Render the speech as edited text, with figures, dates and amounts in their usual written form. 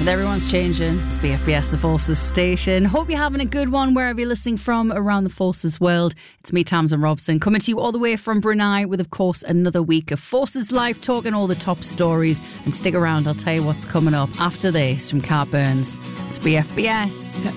And everyone's changing. It's BFBS, the Forces station. Hope you're having a good one wherever you're listening from around the Forces world. It's me, Tamsin Robson, coming to you all the way from Brunei with, of course, another week of Forces Life, talking all the top stories. And stick around, I'll tell you what's coming up after this from Cat Burns. It's BFBS.